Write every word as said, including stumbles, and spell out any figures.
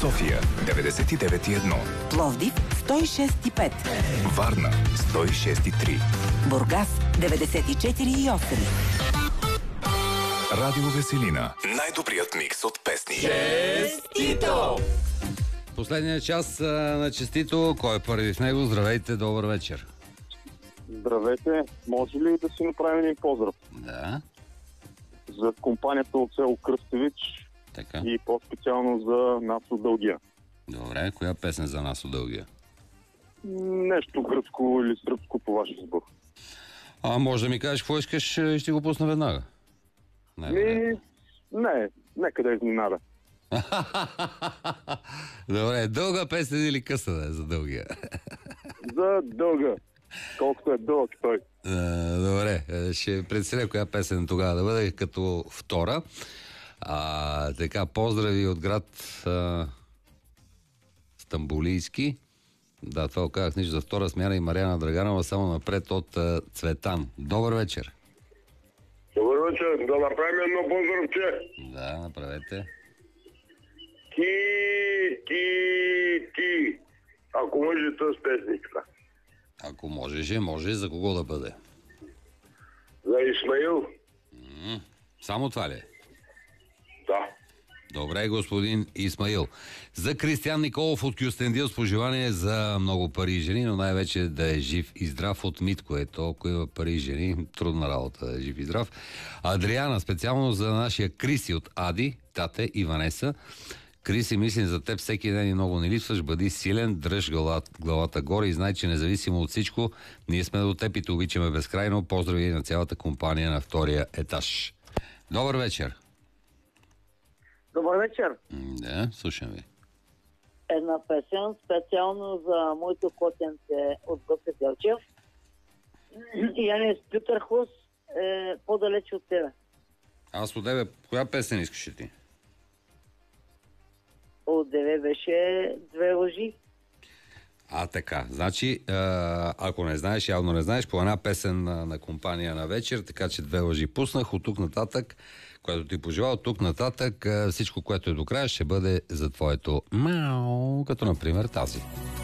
София деветдесет и девет и едно, Пловдив сто и шест и пет, Варна сто и шест и три, Бургас деветдесет и четири и осем. Радио Веселина. Най-добрият микс от песни. Честито! Последния час а, на Честито. Кой е първи в него? Здравейте, добър вечер. Здравейте, може ли да си направим един поздрав? Да. За компанията от село Кръстевич Така. и по-специално за Насо Дългия. Добре, коя песен за нас от Дългия? Нещо гръцко или сръбско по ваш избор. А може да ми кажеш какво искаш и ще го пусна веднага. Не, Ми, не, нека да изненада. Добре, дълга песен или къса да е за Дългия? За Дълга, колкото е дълъг той. А, добре, ще преценя коя песен тогава да бъде като втора. А, така, поздрави от град а, Стамбулийски. Да, това казах нищо за втора смяна и Мариана Драганова, само напред от а, Цветан. Добър вечер. Добър вечер, да направим едно поздравче. Да, направете. Ти, ти, ти. Ако може с песниката. Ако можеше, може за кого да бъде? За Исмаил? М-м, само това ли е? Да. Добре, господин Исмаил. За Кристиян Николов от Кюстендил с пожелание за много пари и жени, но най-вече да е жив и здрав от Митко. Ето, ако има пари и жени, трудна работа да е жив и здрав. Адриана, специално за нашия Криси от Ади, тате и Ванеса. Криси, мислим за теб всеки ден и много не липсваш. Бъди силен, дръж главата, главата горе и знай, че независимо от всичко, ние сме до теб и те обичаме безкрайно. Поздрави на цялата компания на втория етаж. Добър вечер. Добър вечер. Да, слушам ви. Една песен специално за моето котенце от Гоце Делчев. Янис Пютърхус е по-далеч от тебе. Аз от тебе, коя песен искаш ти? От тебе беше две лъжи. А, така. Значи, а, ако не знаеш, явно не знаеш, по една песен на, на компания на вечер, така че две лъжи пуснах. От тук нататък, което ти пожелал, от тук нататък всичко, което е до края, ще бъде за твоето мау, като например тази.